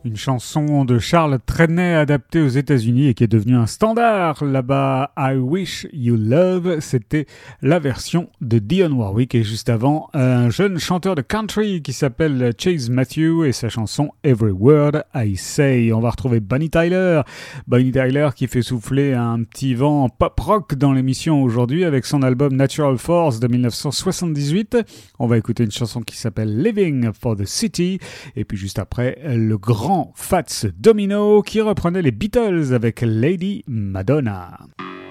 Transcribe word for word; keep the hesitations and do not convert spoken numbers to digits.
Une chanson de Charles Trenet adaptée aux États-Unis et qui est devenue un standard là-bas. I Wish You Love, c'était la version de Dionne Warwick. Et juste avant, un jeune chanteur de country qui s'appelle Chase Matthew et sa chanson Every Word I Say. On va retrouver Bonnie Tyler. Bonnie Tyler qui fait souffler un petit vent pop-rock dans l'émission aujourd'hui avec son album Natural Force de dix-neuf cent soixante-dix-huit. On va écouter une chanson qui s'appelle Living for the City. Et puis juste après, le grand Fats Domino qui reprenait les Beatles avec Lady Madonna.